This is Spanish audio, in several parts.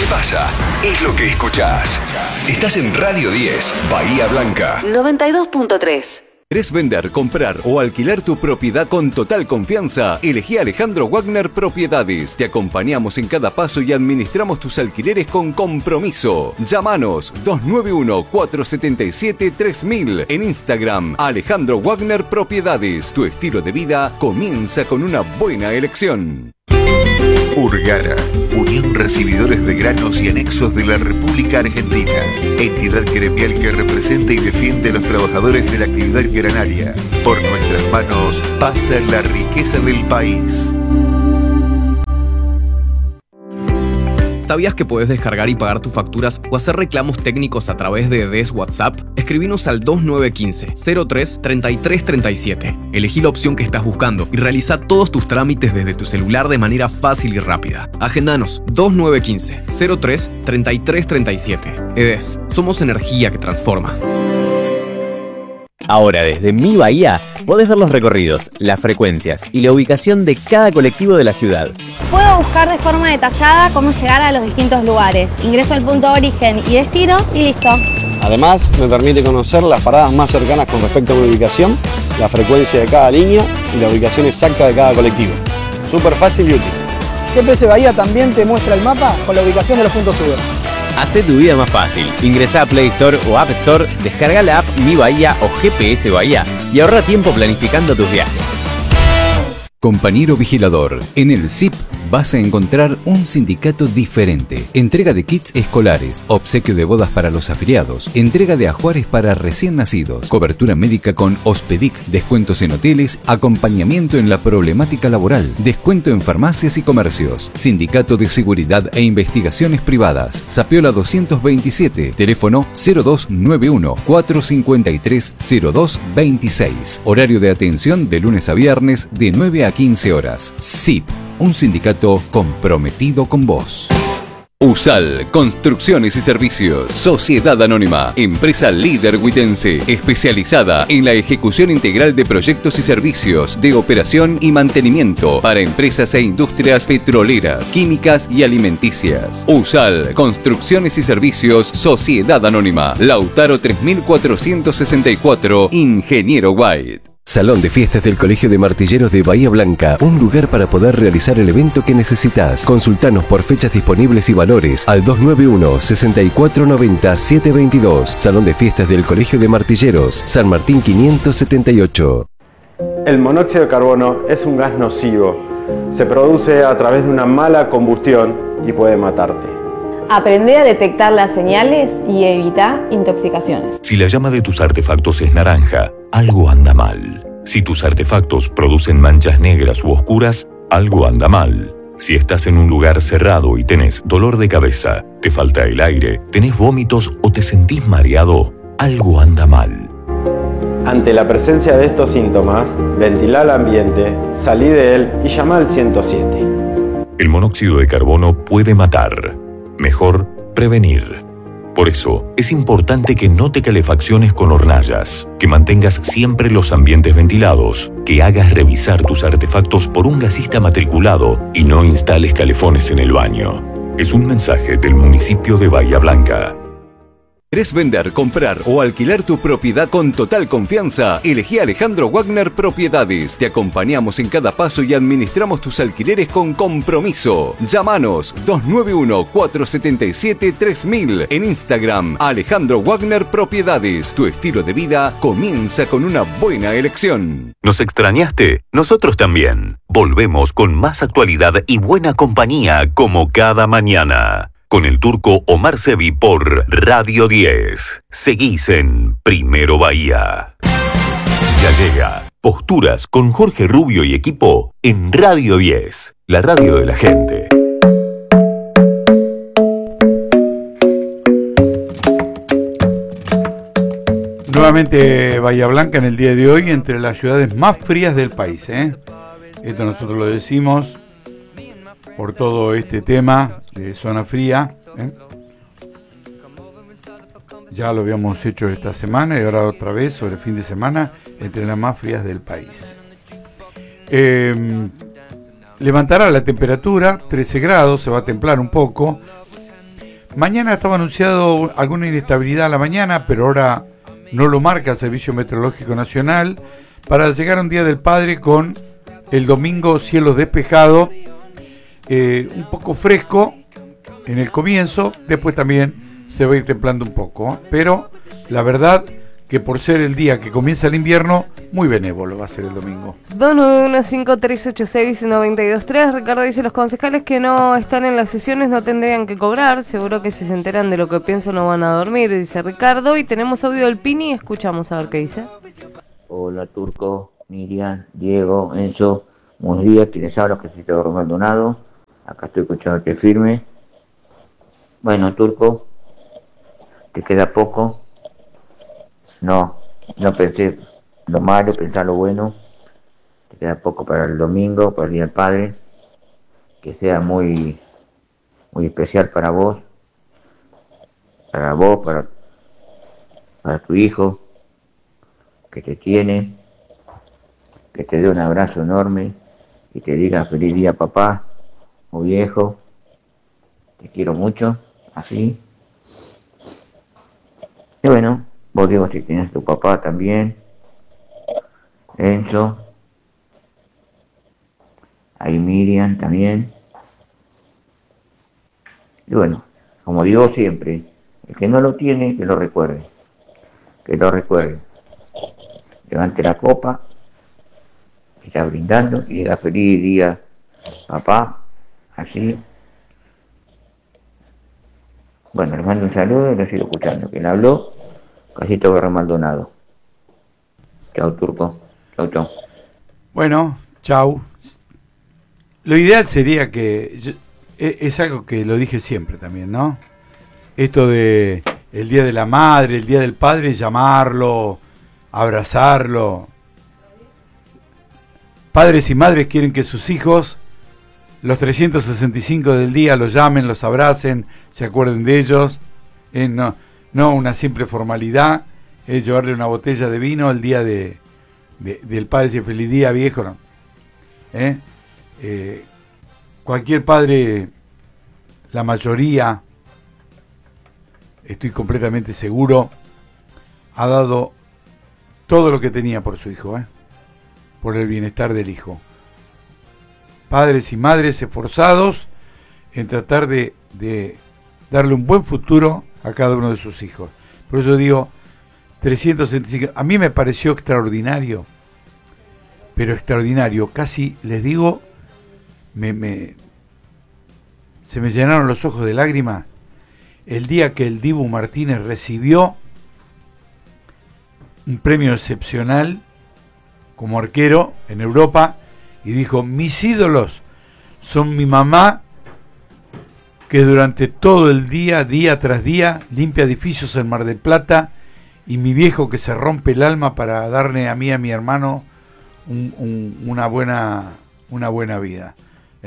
¿Qué pasa? Es lo que escuchás. Estás en Radio 10, Bahía Blanca. 92.3. ¿Querés vender, comprar o alquilar tu propiedad con total confianza? Elegí a Alejandro Wagner Propiedades. Te acompañamos en cada paso y administramos tus alquileres con compromiso. Llámanos 291-477-3000. En Instagram, Alejandro Wagner Propiedades. Tu estilo de vida comienza con una buena elección. Urgara, Unión Recibidores de Granos y Anexos de la República Argentina. Entidad gremial que representa y defiende a los trabajadores de la actividad granaria. Por nuestras manos pasa la riqueza del país. ¿Sabías que podés descargar y pagar tus facturas o hacer reclamos técnicos a través de DES WhatsApp? Escribinos al 2915-03-3337. Elegí la opción que estás buscando y realiza todos tus trámites desde tu celular de manera fácil y rápida. Agendanos 2915-03-3337. EDES, somos energía que transforma. Ahora desde Mi Bahía podés ver los recorridos, las frecuencias y la ubicación de cada colectivo de la ciudad. Puedo buscar de forma detallada cómo llegar a los distintos lugares. Ingreso al punto de origen y destino y listo. Además, me permite conocer las paradas más cercanas con respecto a mi ubicación, la frecuencia de cada línea y la ubicación exacta de cada colectivo. Súper fácil y útil. GPS Bahía también te muestra el mapa con la ubicación de los puntos UBA. Hacé tu vida más fácil. Ingresá a Play Store o App Store, descarga la app Mi Bahía o GPS Bahía y ahorra tiempo planificando tus viajes. Compañero vigilador, en el CIP vas a encontrar un sindicato diferente. Entrega de kits escolares, obsequio de bodas para los afiliados, entrega de ajuares para recién nacidos, cobertura médica con Hospedic, descuentos en hoteles, acompañamiento en la problemática laboral, descuento en farmacias y comercios. Sindicato de Seguridad e Investigaciones Privadas, Zapiola 227, teléfono 0291 453 0226. Horario de atención de lunes a viernes de 9 a 15 horas. CIP, un sindicato comprometido con vos. USAL, Construcciones y Servicios, Sociedad Anónima, empresa líder huitense, especializada en la ejecución integral de proyectos y servicios de operación y mantenimiento para empresas e industrias petroleras, químicas y alimenticias. USAL, Construcciones y Servicios, Sociedad Anónima, Lautaro 3464, Ingeniero White. Salón de fiestas del Colegio de Martilleros de Bahía Blanca, un lugar para poder realizar el evento que necesitas. Consultanos por fechas disponibles y valores al 291-6490-722. Salón de fiestas del Colegio de Martilleros, San Martín 578. El monóxido de carbono es un gas nocivo. Se produce a través de una mala combustión y puede matarte. Aprende a detectar las señales y evita intoxicaciones. Si la llama de tus artefactos es naranja, algo anda mal. Si tus artefactos producen manchas negras u oscuras, algo anda mal. Si estás en un lugar cerrado y tenés dolor de cabeza, te falta el aire, tenés vómitos o te sentís mareado, algo anda mal. Ante la presencia de estos síntomas, ventila el ambiente, salí de él y llama al 107. El monóxido de carbono puede matar. Mejor prevenir. Por eso, es importante que no te calefacciones con hornallas, que mantengas siempre los ambientes ventilados, que hagas revisar tus artefactos por un gasista matriculado y no instales calefones en el baño. Es un mensaje del municipio de Bahía Blanca. ¿Querés vender, comprar o alquilar tu propiedad con total confianza? Elegí a Alejandro Wagner Propiedades. Te acompañamos en cada paso y administramos tus alquileres con compromiso. Llámanos 291-477-3000. En Instagram, Alejandro Wagner Propiedades. Tu estilo de vida comienza con una buena elección. ¿Nos extrañaste? Nosotros también. Volvemos con más actualidad y buena compañía como cada mañana. Con el turco Omar Sevi por Radio 10. Seguís en Primero Bahía. Ya llega Posturas con Jorge Rubio y equipo en Radio 10, la radio de la gente. Nuevamente Bahía Blanca en el día de hoy entre las ciudades más frías del país, Esto nosotros lo decimos por todo este tema de zona fría, Ya lo habíamos hecho esta semana y ahora otra vez sobre el fin de semana entre las más frías del país. Levantará la temperatura, 13 grados, se va a templar un poco. Mañana estaba anunciado alguna inestabilidad a la mañana, pero ahora no lo marca el Servicio Meteorológico Nacional, para llegar a un Día del Padre con el domingo cielo despejado, un poco fresco en el comienzo, después también se va a ir templando un poco, pero la verdad que por ser el día que comienza el invierno, muy benévolo va a ser el domingo. 2915386923. Ricardo dice: los concejales que no están en las sesiones no tendrían que cobrar, seguro que si se enteran de lo que pienso no van a dormir, dice Ricardo. Y tenemos audio del Pini, escuchamos a ver qué dice. Hola Turco, Miriam, Diego, Enzo, buenos días, quienes hablan, que soy Teodoro Maldonado, acá estoy escuchándote firme. Bueno Turco, te queda poco. No pensé lo malo, pensá lo bueno. Te queda poco para el domingo, para el Día del Padre. Que sea muy especial para vos, para tu hijo, que te tiene, que te dé un abrazo enorme y te diga feliz día papá o viejo, te quiero mucho, así. Y bueno, vos Diego, si tienes tu papá también, Enzo, ahí Miriam también. Y bueno, como digo siempre, el que no lo tiene, que lo recuerde. Levante la copa, que está brindando, y diga feliz día papá, así. Bueno, les mando un saludo y lo sigo escuchando. Quien habló, Casito Guerra Maldonado. Chau Turco, chau. Bueno, chau. Lo ideal sería que, es algo que lo dije siempre también, ¿no? Esto de el Día de la Madre, el Día del Padre, llamarlo, abrazarlo. Padres y madres quieren que sus hijos, los 365 del día, los llamen, los abracen, se acuerden de ellos. No una simple formalidad, es llevarle una botella de vino el día del padre, si feliz día viejo, no. Cualquier padre, la mayoría, estoy completamente seguro, ha dado todo lo que tenía por su hijo, por el bienestar del hijo. Padres y madres esforzados en tratar de darle un buen futuro a cada uno de sus hijos. Por eso digo, 365, a mí me pareció extraordinario, pero extraordinario, casi les digo, se me llenaron los ojos de lágrimas el día que el Dibu Martínez recibió un premio excepcional como arquero en Europa y dijo: mis ídolos son mi mamá, que durante todo el día, día tras día, limpia edificios en Mar del Plata, y mi viejo que se rompe el alma para darle a mí y a mi hermano una buena vida.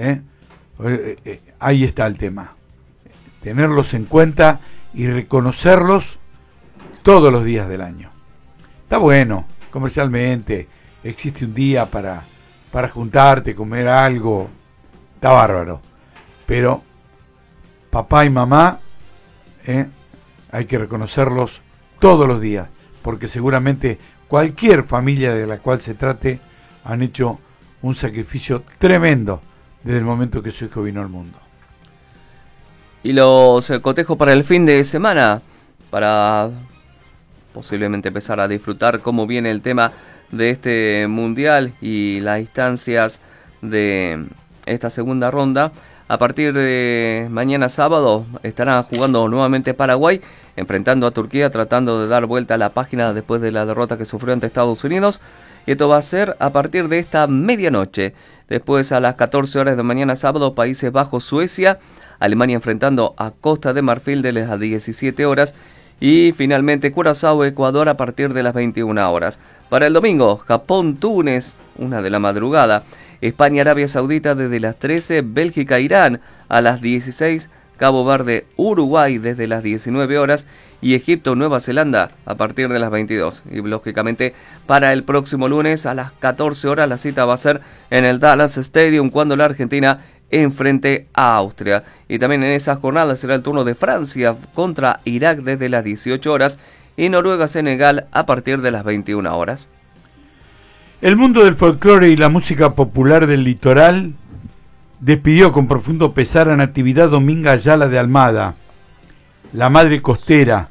Ahí está el tema. Tenerlos en cuenta y reconocerlos todos los días del año. Está bueno, comercialmente, existe un día para juntarte, comer algo, está bárbaro. Pero papá y mamá, hay que reconocerlos todos los días, porque seguramente cualquier familia de la cual se trate han hecho un sacrificio tremendo desde el momento que su hijo vino al mundo. Y los cotejos para el fin de semana, para posiblemente empezar a disfrutar cómo viene el tema de este mundial y las instancias de esta segunda ronda. A partir de mañana sábado estarán jugando nuevamente Paraguay, enfrentando a Turquía, tratando de dar vuelta a la página después de la derrota que sufrió ante Estados Unidos. Y esto va a ser a partir de esta medianoche. Después, a las 14 horas de mañana sábado, Países Bajos, Suecia, Alemania enfrentando a Costa de Marfil de las 17 horas. Y finalmente Curazao, Ecuador a partir de las 21 horas. Para el domingo, Japón, Túnez, 1 de la madrugada. España, Arabia Saudita desde las 13, Bélgica, Irán a las 16, Cabo Verde, Uruguay desde las 19 horas y Egipto, Nueva Zelanda a partir de las 22. Y lógicamente para el próximo lunes a las 14 horas la cita va a ser en el Dallas Stadium cuando la Argentina enfrente a Austria. Y también en esa jornada será el turno de Francia contra Irak desde las 18 horas y Noruega-Senegal a partir de las 21 horas. El mundo del folclore y la música popular del litoral despidió con profundo pesar a Natividad Dominga Ayala de Almada, la madre costera.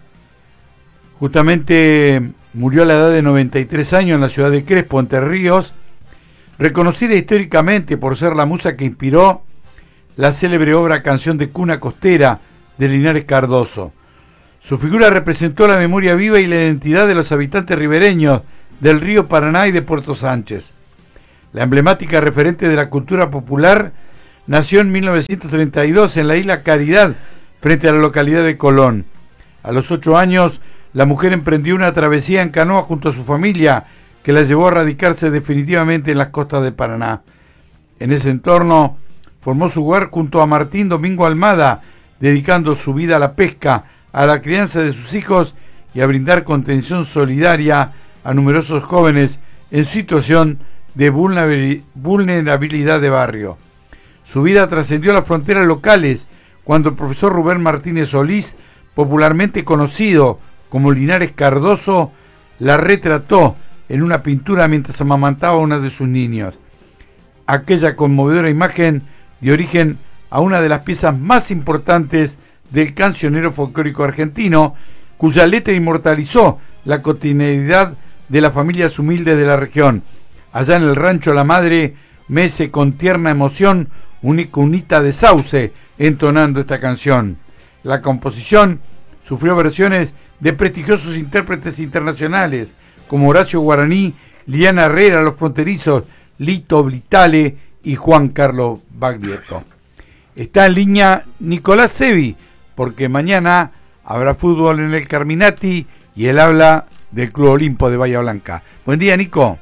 Justamente murió a la edad de 93 años en la ciudad de Crespo, Entre Ríos, reconocida históricamente por ser la musa que inspiró la célebre obra Canción de Cuna Costera de Linares Cardoso. Su figura representó la memoria viva y la identidad de los habitantes ribereños del río Paraná y de Puerto Sánchez. La emblemática referente de la cultura popular nació en 1932 en la isla Caridad, frente a la localidad de Colón. A los 8 años, la mujer emprendió una travesía en canoa junto a su familia, que la llevó a radicarse definitivamente en las costas de Paraná. En ese entorno, formó su hogar junto a Martín Domingo Almada, dedicando su vida a la pesca, a la crianza de sus hijos y a brindar contención solidaria a numerosos jóvenes en situación de vulnerabilidad de barrio. Su vida trascendió las fronteras locales cuando el profesor Rubén Martínez Solís, popularmente conocido como Linares Cardoso, la retrató en una pintura mientras amamantaba a uno de sus niños. Aquella conmovedora imagen dio origen a una de las piezas más importantes del cancionero folclórico argentino, cuya letra inmortalizó la cotidianidad de las familias humildes de la región. Allá en el rancho La Madre, mece con tierna emoción una cunita de sauce entonando esta canción. La composición sufrió versiones de prestigiosos intérpretes internacionales como Horacio Guaraní, Liana Herrera, Los Fronterizos, Lito Vitale y Juan Carlos Baglietto. Está en línea Nicolás Sevi, porque mañana habrá fútbol en el Carminati y él habla del Club Olimpo de Bahía Blanca. Buen día, Nico.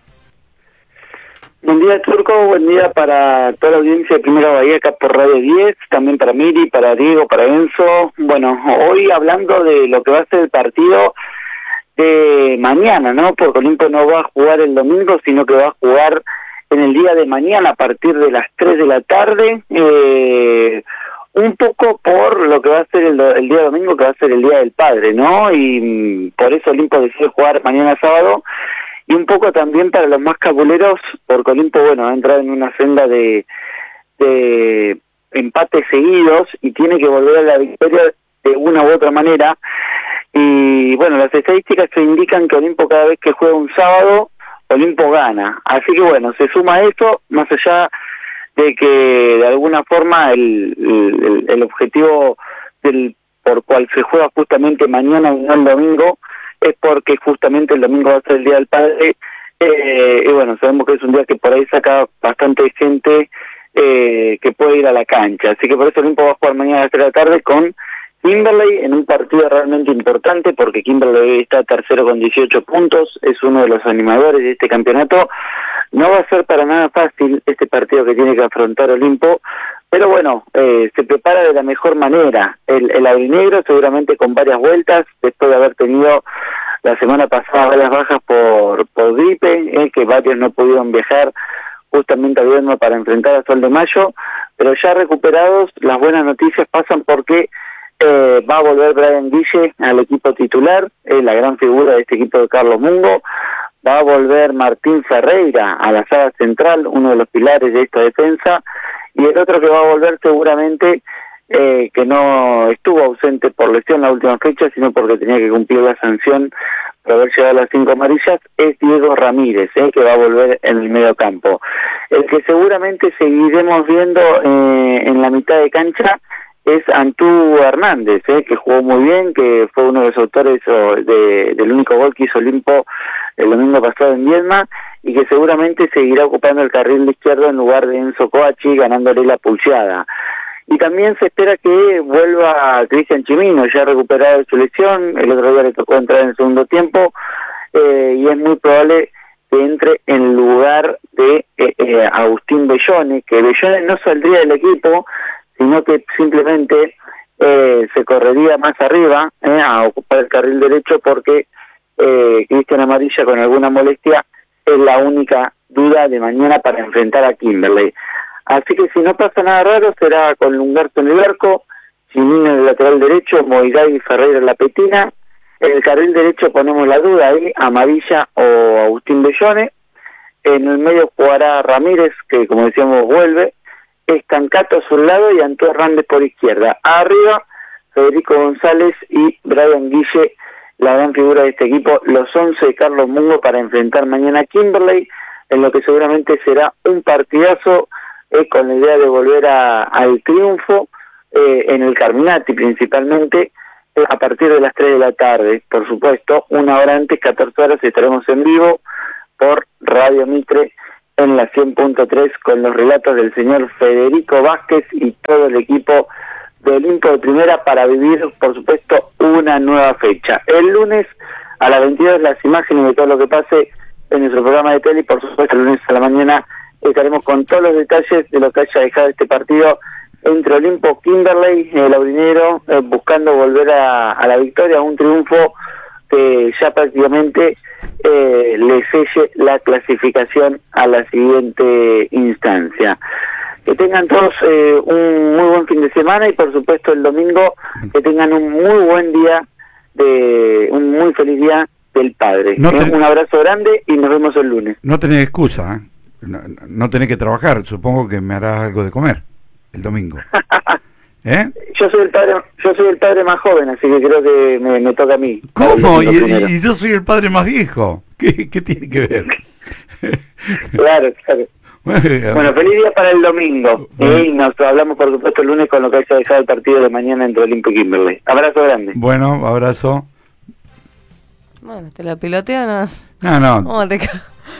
Buen día, Turco. Buen día para toda la audiencia de Primera Bahía acá por Radio 10, también para Miri, para Diego, para Enzo. Bueno, hoy hablando de lo que va a ser el partido de mañana, ¿no? Porque Olimpo no va a jugar el domingo, sino que va a jugar en el día de mañana a partir de las 3 de la tarde. Un poco por lo que va a ser el día domingo, que va a ser el Día del Padre, ¿no? Y por eso Olimpo decide jugar mañana sábado. Y un poco también para los más cabuleros, porque Olimpo, bueno, ha entrado en una senda de empates seguidos y tiene que volver a la victoria de una u otra manera. Y bueno, las estadísticas te indican que Olimpo cada vez que juega un sábado, Olimpo gana. Así que bueno, se suma eso, más allá de que de alguna forma el objetivo por cual se juega justamente mañana y no el domingo, es porque justamente el domingo va a ser el Día del Padre, y bueno, sabemos que es un día que por ahí saca bastante gente que puede ir a la cancha, así que por eso Olimpo va a jugar mañana a las 3 de la tarde con Kimberley en un partido realmente importante, porque Kimberley está tercero con 18 puntos, es uno de los animadores de este campeonato. No va a ser para nada fácil este partido que tiene que afrontar Olimpo, pero bueno, se prepara de la mejor manera. El aurinegro seguramente con varias vueltas, después de haber tenido la semana pasada varias bajas por gripe, que varios no pudieron viajar justamente a Vierno para enfrentar a Sol de Mayo, pero ya recuperados, las buenas noticias pasan porque va a volver Brian Guille al equipo titular, la gran figura de este equipo de Carlos Mungo. Va a volver Martín Ferreira a la saga central, uno de los pilares de esta defensa, y el otro que va a volver seguramente, que no estuvo ausente por lesión la última fecha, sino porque tenía que cumplir la sanción por haber llegado a las 5 amarillas, es Diego Ramírez, que va a volver en el medio campo. El que seguramente seguiremos viendo en la mitad de cancha es Antú Hernández, que jugó muy bien, que fue uno de los autores del único gol que hizo Olimpo el domingo pasado en Viedma, y que seguramente seguirá ocupando el carril de izquierdo en lugar de Enzo Coachi, ganándole la pulseada. Y también se espera que vuelva Cristian Chimino, ya recuperado de su lesión, el otro día le tocó entrar en el segundo tiempo, y es muy probable que entre en lugar de Agustín Bellone, que Bellone no saldría del equipo sino que simplemente se correría más arriba a ocupar el carril derecho porque Cristian Amarilla con alguna molestia es la única duda de mañana para enfrentar a Kimberley. Así que si no pasa nada raro será con Lungarto en el arco, Chimino en el lateral derecho, Moigay y Ferreira en la petina. En el carril derecho ponemos la duda ahí, Amarilla o Agustín Bellone. En el medio jugará Ramírez, que como decíamos vuelve, Estancato a su lado y Antón Hernández por izquierda. Arriba, Federico González y Brian Guille, la gran figura de este equipo, los 11 de Carlos Mungo para enfrentar mañana a Kimberley, en lo que seguramente será un partidazo con la idea de volver al triunfo en el Carminati principalmente, a partir de las 3 de la tarde, por supuesto, una hora antes, 14 horas, estaremos en vivo por Radio Mitre en la 100.3 con los relatos del señor Federico Vázquez y todo el equipo de Olimpo de Primera para vivir, por supuesto, una nueva fecha. El lunes a las 22 las imágenes de todo lo que pase en nuestro programa de tele y por supuesto el lunes a la mañana estaremos con todos los detalles de lo que haya dejado este partido entre Olimpo Kimberley, el Laurinero, buscando volver a la victoria, a un triunfo que ya prácticamente le selle la clasificación a la siguiente instancia. Que tengan todos un muy buen fin de semana y por supuesto el domingo que tengan un muy buen día, un muy feliz día del Padre. Un abrazo grande y nos vemos el lunes. No tenés excusa, no tenés que trabajar, supongo que me harás algo de comer el domingo. Yo soy el padre más joven, así que creo que me toca a mí. ¿Cómo? Y yo soy el padre más viejo. ¿Qué tiene que ver? Claro. Bueno, feliz día para el domingo. Y nos hablamos, por supuesto, el lunes con lo que haya dejado el partido de mañana entre Olimpo y Kimberley. Abrazo grande. Bueno, abrazo. Bueno, te la pilotean. No. ¿Cómo te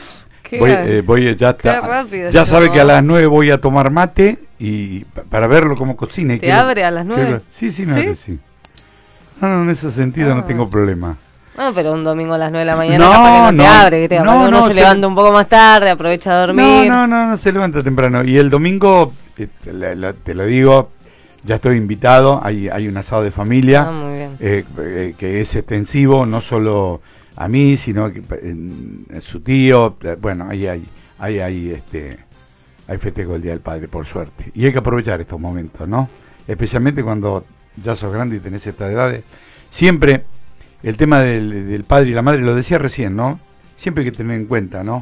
voy ya está. Rápido, ya sabe que a las 9 voy a tomar mate y para verlo cómo cocina. ¿Te abre a las 9? Sí, me abre, sí. No, en ese sentido no tengo problema. No, pero un domingo a las 9 de la mañana capaz que no te abre, que uno se levanta un poco más tarde, aprovecha a dormir. No se levanta temprano. Y el domingo, te lo digo, ya estoy invitado, hay un asado de familia, muy bien. Que es extensivo, no solo a mí, sino que su tío, bueno, hay festejo del Día del Padre, por suerte. Y hay que aprovechar estos momentos, ¿no? Especialmente cuando ya sos grande y tenés estas edades. Siempre el tema del padre y la madre, lo decía recién, ¿no? Siempre hay que tener en cuenta, ¿no?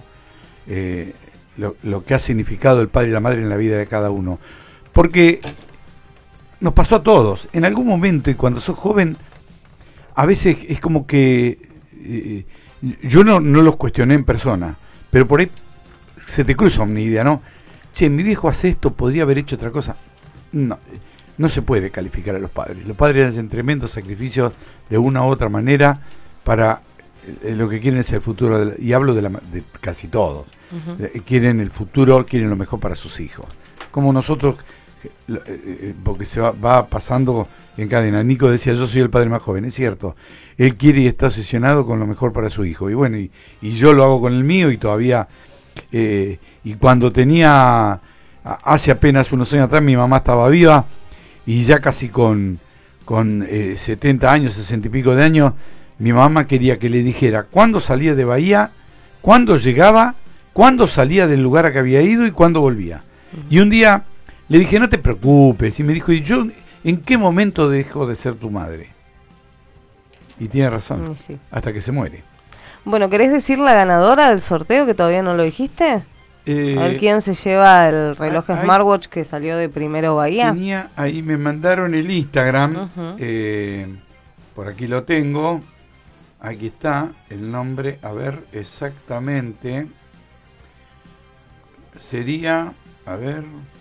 Lo que ha significado el padre y la madre en la vida de cada uno. Porque nos pasó a todos. En algún momento, y cuando sos joven, a veces es como que yo no los cuestioné en persona, pero por ahí se te cruza una idea, ¿no? Che, mi viejo hace esto, podría haber hecho otra cosa. No se puede calificar a los padres. Los padres hacen tremendos sacrificios de una u otra manera para lo que quieren es el futuro, y hablo de casi todos. Quieren el futuro, quieren lo mejor para sus hijos. Como nosotros, porque se va pasando en cadena. Nico decía, yo soy el padre más joven, es cierto. Él quiere y está obsesionado con lo mejor para su hijo. Y bueno, y yo lo hago con el mío y todavía... y cuando tenía, hace apenas unos años atrás, mi mamá estaba viva y ya casi con 70 años, 60 y pico de años, mi mamá quería que le dijera cuándo salía de Bahía, cuándo llegaba, cuándo salía del lugar a que había ido y cuándo volvía. Y un día le dije, no te preocupes, y me dijo, ¿y yo en qué momento dejo de ser tu madre? Y tiene razón, sí. Hasta que se muere. Bueno, ¿querés decir la ganadora del sorteo que todavía no lo dijiste? A ver quién se lleva el reloj smartwatch que salió de Primero Bahía. Ahí me mandaron el Instagram, por aquí lo tengo, aquí está el nombre, a ver exactamente, sería, a ver,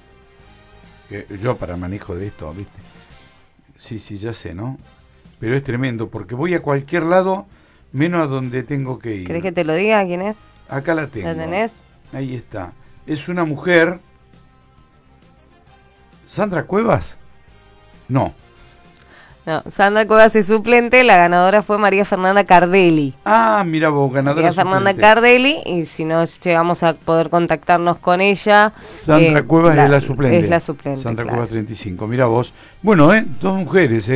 yo para manejo de esto, ¿viste? Sí, ya sé, ¿no? Pero es tremendo, porque voy a cualquier lado, menos a donde tengo que ir. ¿Querés que te lo diga quién es? Acá la tengo. ¿La tenés? Ahí está. Es una mujer. ¿Sandra Cuevas? No. No, Sandra Cuevas es suplente, la ganadora fue María Fernanda Cardelli. Ah, mira vos, ganadora María Fernanda suplente. Cardelli, y si no llegamos a poder contactarnos con ella. Sandra Cuevas es la suplente. Es la suplente, Sandra claro. Cuevas 35, mira vos. Bueno, dos mujeres,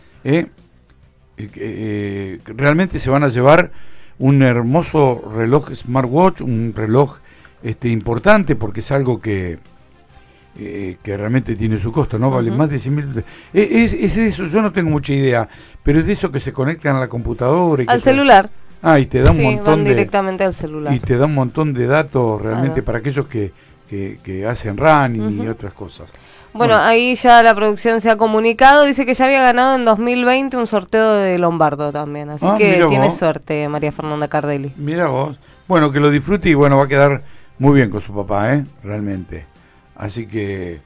realmente se van a llevar un hermoso reloj smartwatch, un reloj importante, porque es algo que realmente tiene su costo, ¿no? Vale más de 100.000. Es de eso, yo no tengo mucha idea, pero es de eso que se conectan a la computadora. Al celular. Y te da un sí, montón van directamente al celular. Y te da un montón de datos realmente para aquellos que hacen running y otras cosas. Bueno, ahí ya la producción se ha comunicado, dice que ya había ganado en 2020 un sorteo de Lombardo también, así que tiene suerte María Fernanda Cardelli. Mira vos. Bueno, que lo disfrute y bueno, va a quedar muy bien con su papá, realmente. Así que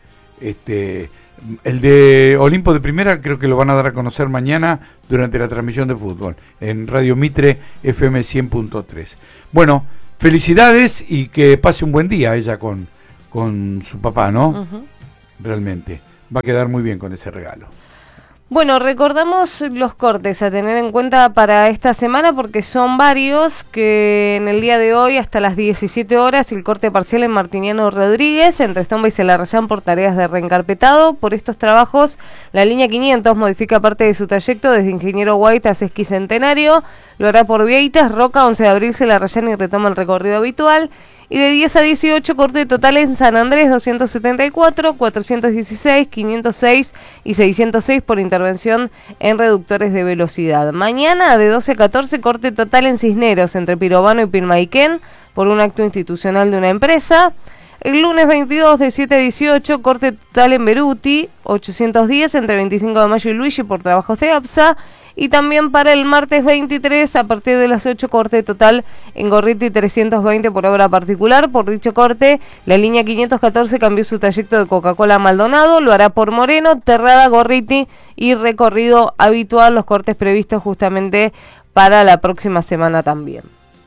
el de Olimpo de Primera creo que lo van a dar a conocer mañana durante la transmisión de fútbol en Radio Mitre FM 100.3. Bueno, felicidades y que pase un buen día ella con su papá, ¿no? Realmente va a quedar muy bien con ese regalo. Bueno, recordamos los cortes a tener en cuenta para esta semana porque son varios, que en el día de hoy hasta las 17 horas el corte parcial en Martiniano Rodríguez, entre Estomba y Celarrayán por tareas de reencarpetado. Por estos trabajos, la línea 500 modifica parte de su trayecto desde Ingeniero White a Sesqui Centenario, lo hará por Vieites, Roca, 11 de abril, Celarrayán y retoma el recorrido habitual. Y de 10 a 18, corte total en San Andrés, 274, 416, 506 y 606 por intervención en reductores de velocidad. Mañana, de 12 a 14, corte total en Cisneros, entre Pirobano y Pilmaiquén, por un acto institucional de una empresa. El lunes 22, de 7 a 18, corte total en Beruti, 810, entre 25 de mayo y Luigi, por trabajos de APSA. Y también para el martes 23, a partir de las 8, corte total en Gorriti 320 por obra particular. Por dicho corte, la línea 514 cambió su trayecto de Coca-Cola a Maldonado, lo hará por Moreno, Terrada, Gorriti y recorrido habitual, los cortes previstos justamente para la próxima semana también.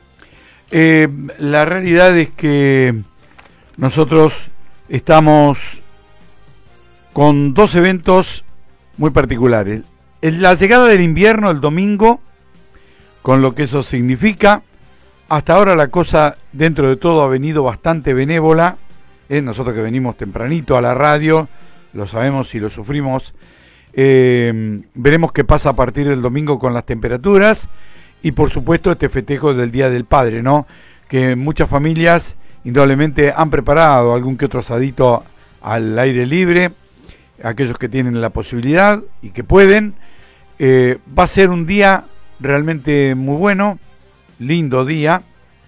La realidad es que nosotros estamos con dos eventos muy particulares. La llegada del invierno el domingo, con lo que eso significa. Hasta ahora la cosa, dentro de todo, ha venido bastante benévola. Nosotros que venimos tempranito a la radio, lo sabemos y lo sufrimos. Veremos qué pasa a partir del domingo con las temperaturas. Y por supuesto este festejo del Día del Padre, ¿no? Que muchas familias indudablemente han preparado algún que otro asadito al aire libre. Aquellos que tienen la posibilidad y que pueden. Va a ser un día realmente muy bueno, lindo día,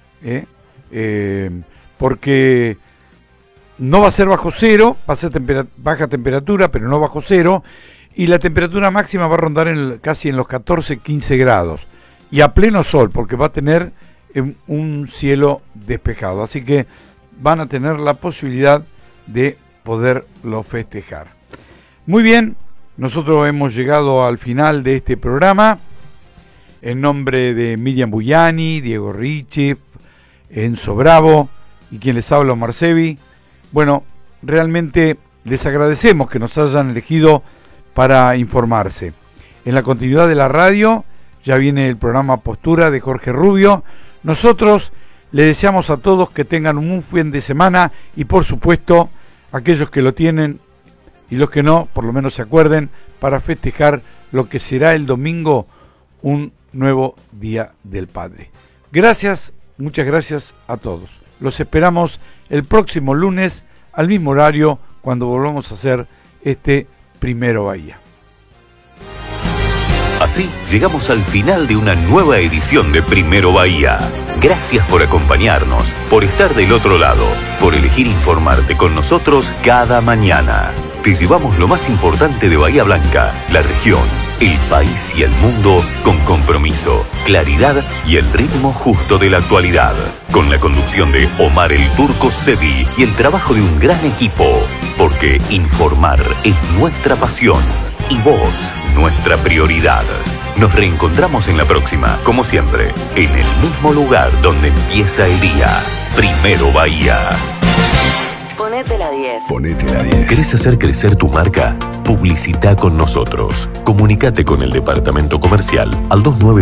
porque no va a ser bajo cero, va a ser baja temperatura, pero no bajo cero, y la temperatura máxima va a rondar casi en los 14-15 grados, y a pleno sol, porque va a tener un cielo despejado, así que van a tener la posibilidad de poderlo festejar. Muy bien. Nosotros hemos llegado al final de este programa. En nombre de Miriam Bugliani, Diego Ricci, Enzo Bravo y quien les habla, Omar Sevi. Bueno, realmente les agradecemos que nos hayan elegido para informarse. En la continuidad de la radio ya viene el programa Postura de Jorge Rubio. Nosotros les deseamos a todos que tengan un fin de semana y por supuesto aquellos que lo tienen y los que no, por lo menos se acuerden para festejar lo que será el domingo, un nuevo Día del Padre. Gracias, muchas gracias a todos. Los esperamos el próximo lunes al mismo horario cuando volvamos a hacer este Primero Bahía. Así llegamos al final de una nueva edición de Primero Bahía. Gracias por acompañarnos, por estar del otro lado, por elegir informarte con nosotros cada mañana. Te llevamos lo más importante de Bahía Blanca, la región, el país y el mundo con compromiso, claridad y el ritmo justo de la actualidad. Con la conducción de Omar el Turco Sevi y el trabajo de un gran equipo. Porque informar es nuestra pasión y vos, nuestra prioridad. Nos reencontramos en la próxima, como siempre, en el mismo lugar donde empieza el día. Primero Bahía. Ponete la 10. Ponete la 10. ¿Querés hacer crecer tu marca? Publicita con nosotros. Comunicate con el departamento comercial al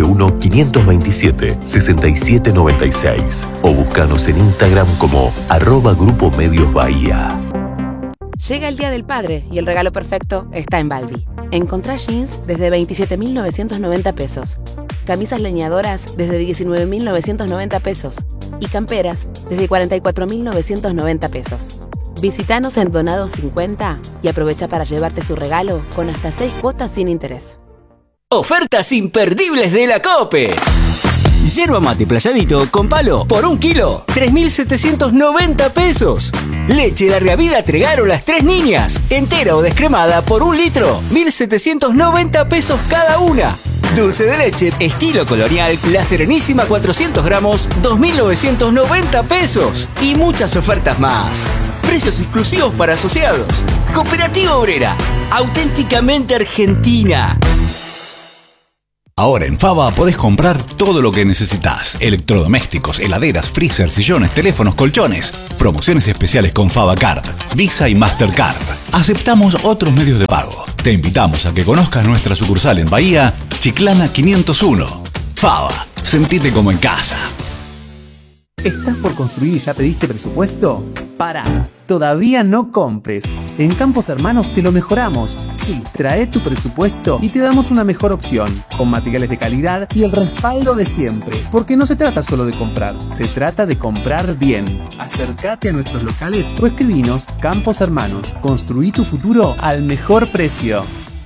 291-527-6796 o búscanos en Instagram como @Grupo Medios Bahía. Llega el Día del Padre y el regalo perfecto está en Balbi. Encontrá jeans desde 27.990 pesos, camisas leñadoras desde 19.990 pesos y camperas desde 44.990 pesos. Visítanos en Donados 50 y aprovecha para llevarte su regalo con hasta 6 cuotas sin interés. Ofertas imperdibles de la COPE. Yerba mate playadito con palo por 1 kilo, 3.790 pesos. Leche larga vida Tregaro Las Tres Niñas, entera o descremada por 1 litro, 1.790 pesos cada una. Dulce de leche estilo colonial La Serenísima 400 gramos, 2.990 pesos. Y muchas ofertas más. Precios exclusivos para asociados. Cooperativa Obrera, auténticamente argentina. Ahora en Fava podés comprar todo lo que necesitas. Electrodomésticos, heladeras, freezer, sillones, teléfonos, colchones. Promociones especiales con Fava Card, Visa y Mastercard. Aceptamos otros medios de pago. Te invitamos a que conozcas nuestra sucursal en Bahía, Chiclana 501. Fava, sentite como en casa. ¿Estás por construir y ya pediste presupuesto? Pará, todavía no compres. En Campos Hermanos te lo mejoramos. Sí, trae tu presupuesto y te damos una mejor opción, con materiales de calidad y el respaldo de siempre. Porque no se trata solo de comprar, se trata de comprar bien. Acércate a nuestros locales o escribinos. Campos Hermanos, construí tu futuro al mejor precio.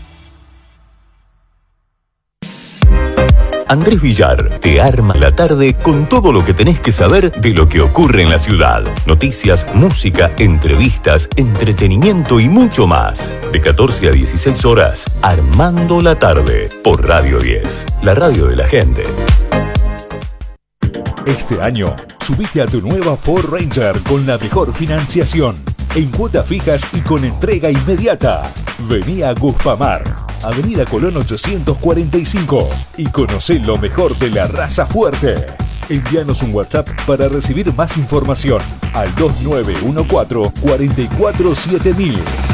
Andrés Villar te arma la tarde con todo lo que tenés que saber de lo que ocurre en la ciudad. Noticias, música, entrevistas, entretenimiento y mucho más. De 14 a 16 horas, Armando la tarde, por Radio 10, la radio de la gente. Este año, subite a tu nueva Ford Ranger con la mejor financiación, en cuotas fijas y con entrega inmediata. Vení a Guspamar, Avenida Colón 845, y conocé lo mejor de la raza fuerte. Envíanos un WhatsApp para recibir más información al 2914 447000.